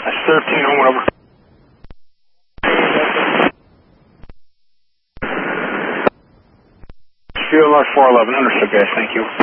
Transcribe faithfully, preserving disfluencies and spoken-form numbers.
That's thirteen, home over. Field North four eleven, understood guys, thank you.